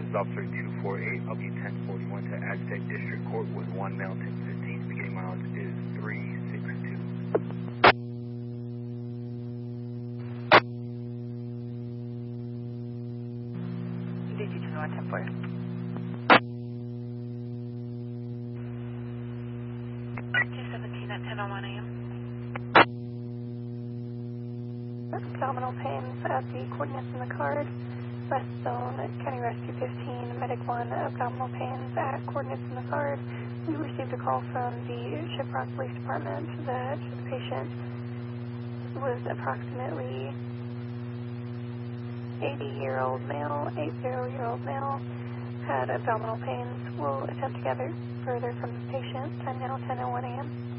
is Officer 248. I'll be 1041 to Aztec District Court with 1 male 1015. Beginning mileage is 362. DC 201 1040. 217 at 10:01 a.m. Abdominal pains at the coordinates in the card. West Zone, County Rescue 15, Medic 1, abdominal pains at coordinates in the card. We received a call from the Shiprock Police Department that the patient was approximately 80-year-old male, 80-year-old male, had abdominal pains. We'll attempt to gather further from the patient. Time now 10:01 a.m.